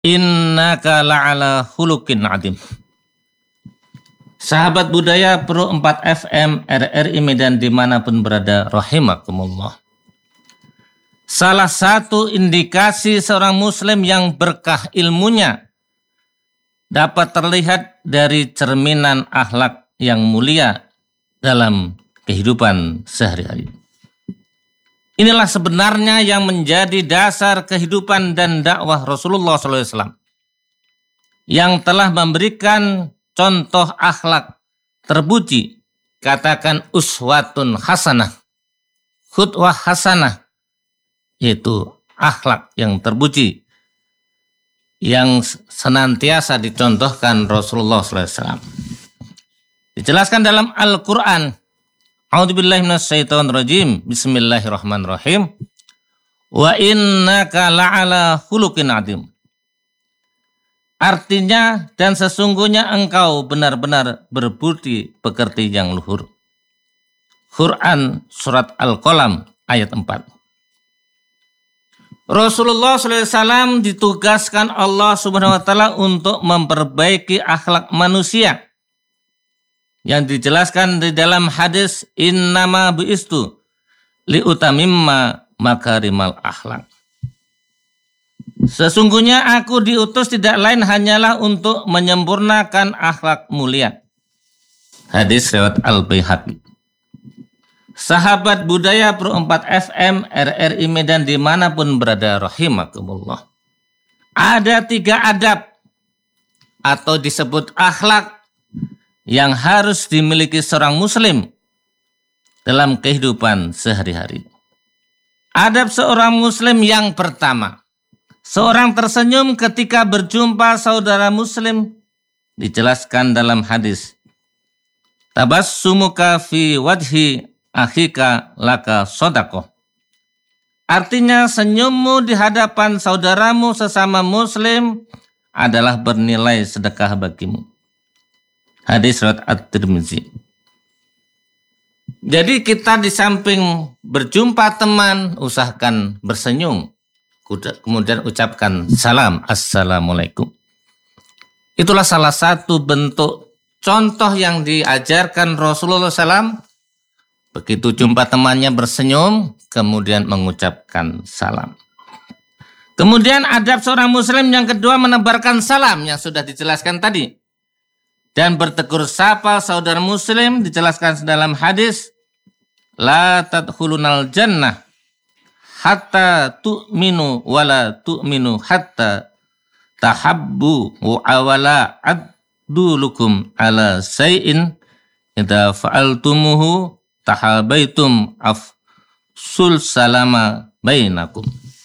Innaka la'ala khuluqin adim. Sahabat budaya Pro 4 FM RRI Medan dimanapun berada, rahimakumullah. Salah satu indikasi seorang muslim yang berkah ilmunya dapat terlihat dari cerminan akhlak yang mulia dalam kehidupan sehari-hari. Inilah sebenarnya yang menjadi dasar kehidupan dan dakwah Rasulullah SAW yang telah memberikan contoh akhlak terpuji, katakan uswatun hasanah, khutwah hasanah, yaitu akhlak yang terpuji yang senantiasa dicontohkan Rasulullah SAW. Dijelaskan dalam Al-Quran. A'udzubillahi minasyaitonirrajim. Bismillahirrahmanirrahim. Wa innaka la'ala khuluqin adim. Artinya, dan sesungguhnya engkau benar-benar berbudi pekerti yang luhur. Quran surat Al-Qalam ayat 4. Rasulullah SAW ditugaskan Allah Subhanahu wa Ta'ala untuk memperbaiki akhlak manusia. Yang dijelaskan di dalam hadis innama bu'istu liutamimma makarimal akhlak. Sesungguhnya aku diutus tidak lain hanyalah untuk menyempurnakan akhlak mulia. Hadis riwayat Al-Baihaqi. Sahabat budaya Pro 4 FM RRI Medan dimanapun berada, rahimakumullah. Ada 3 adab atau disebut akhlak yang harus dimiliki seorang muslim dalam kehidupan sehari-hari. Adab seorang muslim yang pertama, seorang tersenyum ketika berjumpa saudara muslim, dijelaskan dalam hadis, tabassumuka fi wajhi akhika laka sodakoh. Artinya senyummu di hadapan saudaramu sesama muslim adalah bernilai sedekah bagimu. Hadis riwayat At-Tirmizi. Jadi kita di samping berjumpa teman, usahakan bersenyum. Kemudian ucapkan salam, assalamualaikum. Itulah salah satu bentuk contoh yang diajarkan Rasulullah SAW. Begitu jumpa temannya bersenyum, kemudian mengucapkan salam. Kemudian adab seorang muslim yang kedua menebarkan salam yang sudah dijelaskan tadi. Dan bertegur sapa saudara muslim dijelaskan dalam hadis la tadkhulunal jannah hatta tu'minu wala tu'minu hatta tahabbu wa awala adulukum ala say'in idza fa'altumuhu tahabaitum afsul salama bainakum.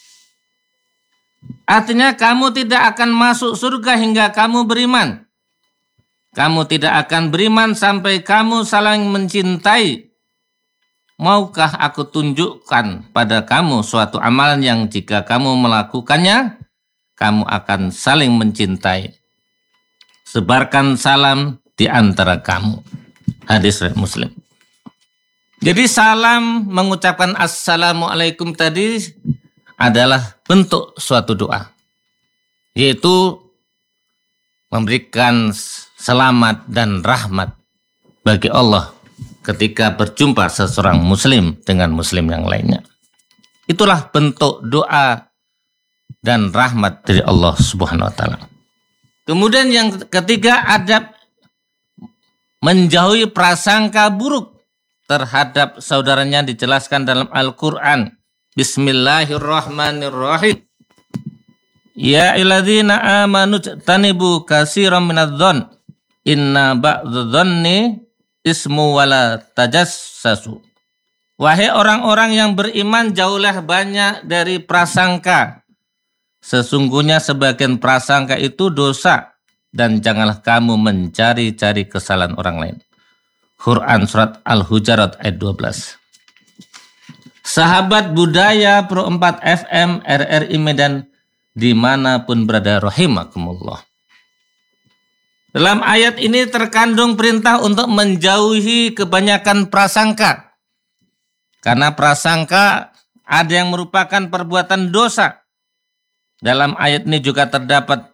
Artinya kamu tidak akan masuk surga hingga kamu beriman. Kamu tidak akan beriman sampai kamu saling mencintai. Maukah aku tunjukkan pada kamu suatu amalan yang jika kamu melakukannya, kamu akan saling mencintai. Sebarkan salam di antara kamu. Hadis riwayat Muslim. Jadi salam mengucapkan assalamualaikum tadi adalah bentuk suatu doa. Yaitu memberikan selamat dan rahmat bagi Allah ketika berjumpa seseorang muslim dengan muslim yang lainnya. Itulah bentuk doa dan rahmat dari Allah Subhanahu wa Ta'ala. Kemudian yang ketiga, adab menjauhi prasangka buruk terhadap saudaranya dijelaskan dalam Al-Quran. Bismillahirrahmanirrahim. Ya ayyuhalladzina amanu tanibu katsiran minadh-dhon inna ba'dadh-dhonni ismu wala tajassasu. Wahai orang-orang yang beriman, jauhlah banyak dari prasangka. Sesungguhnya sebagian prasangka itu dosa dan janganlah kamu mencari-cari kesalahan orang lain. Quran surat Al-Hujurat ayat 12. Sahabat budaya Pro 4 FM RRI Medan dimanapun berada, rahimakumullah. Dalam ayat ini terkandung perintah untuk menjauhi kebanyakan prasangka. Karena prasangka ada yang merupakan perbuatan dosa. Dalam ayat ini juga terdapat